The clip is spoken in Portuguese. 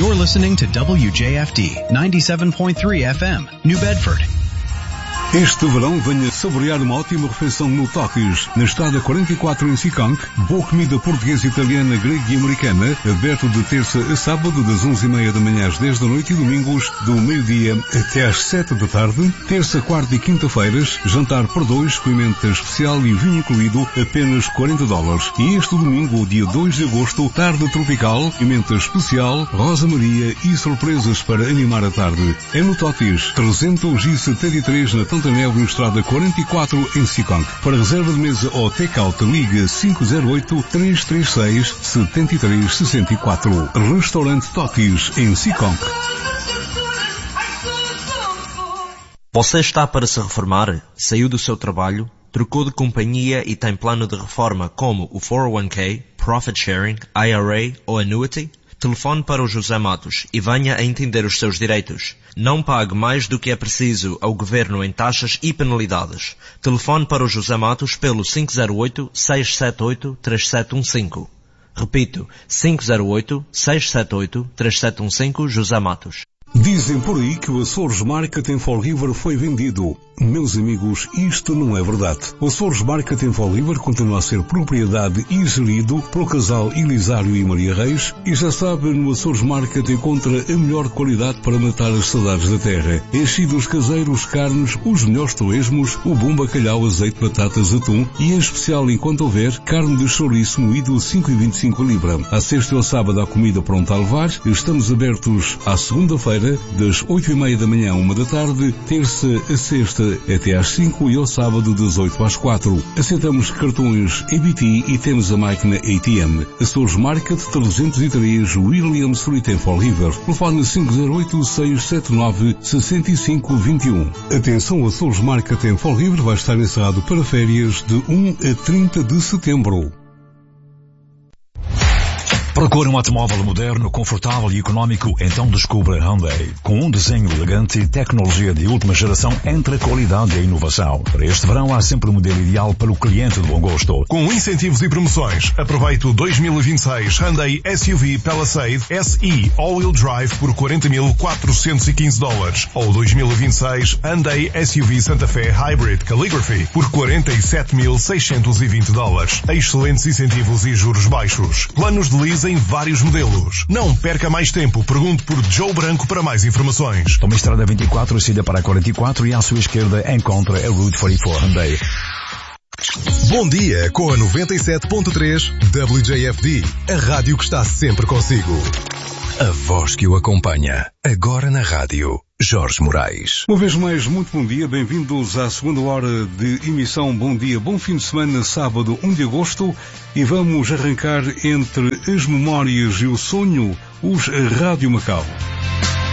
You're listening to WJFD 97.3 FM, New Bedford. Este verão venha saborear uma ótima refeição no Totis, na estrada 44 em Seekonk. Boa comida portuguesa, italiana, grega e americana, aberto de terça a sábado das 11h30 da manhã às 10 da noite e domingos do meio-dia até às 7 da tarde. Terça, quarta e quinta-feiras, jantar por dois, com emenda especial e vinho incluído, apenas $40. E este domingo, dia 2 de agosto, tarde tropical, emenda especial, Rosa Maria e surpresas para animar a tarde. É no Totis, 373 na Tantanel, estrada 44 em Seekonk. Para reserva de mesa ou take-out, liga 508-336-7364. Restaurante Totis em Seekonk. Você está para se reformar? Saiu do seu trabalho? Trocou de companhia e tem plano de reforma como o 401k, Profit Sharing, IRA ou Annuity? Telefone para o José Matos e venha a entender os seus direitos. Não pague mais do que é preciso ao governo em taxas e penalidades. Telefone para o José Matos pelo 508-678-3715. Repito, 508-678-3715, José Matos. Dizem por aí que o Açores Market for River foi vendido. Meus amigos, isto não é verdade. O Açores Market for River continua a ser propriedade e gerido pelo casal Elisário e Maria Reis, e já sabe, no Açores Market encontra a melhor qualidade para matar as saudades da terra. Enchidos caseiros, carnes, os melhores torresmos, o bom bacalhau, azeite, batatas, atum e, em especial, enquanto houver, carne de chouriço moído 5,25 a libra. À sexta e ao sábado há comida pronta a levar. Estamos abertos à segunda-feira, das 8h30 da manhã à 1 da tarde, terça a sexta até às 5 e ao sábado das 8 às 4. Aceitamos cartões EBT e temos a máquina ATM. Açores Market 303 William Street em Fall River. Telefone 508-679-6521. Atenção, Açores Market em Fall River vai estar encerrado para férias de 1 a 30 de setembro. Procura um automóvel moderno, confortável e económico? Então descubra Hyundai. Com um desenho elegante e tecnologia de última geração entre a qualidade e a inovação. Para este verão há sempre o modelo ideal para o cliente de bom gosto. Com incentivos e promoções, aproveite o 2026 Hyundai SUV Palisade SE All-Wheel Drive por $40.415 ou 2026 Hyundai SUV Santa Fe Hybrid Calligraphy por $47.620. Excelentes incentivos e juros baixos. Planos de leasing em vários modelos. Não perca mais tempo. Pergunte por Joe Branco para mais informações. Tome a estrada 24, siga para a 44 e à sua esquerda encontra a Route 44 Hyundai. Bom dia com a 97.3 WJFD, a rádio que está sempre consigo. A voz que o acompanha, agora na rádio. Jorge Moraes. Uma vez mais, muito bom dia, bem-vindos à segunda hora de emissão. Bom dia, bom fim de semana, sábado 1 de agosto, e vamos arrancar entre as memórias e o sonho, os Rádio Macau.